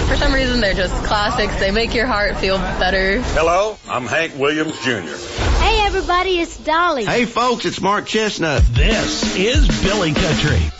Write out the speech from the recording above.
For some reason, they're just classics. They make your heart feel better. Hello, I'm Hank Williams Jr. Hey, everybody, it's Dolly. Hey, folks, it's Mark Chestnut. This is Billy Country.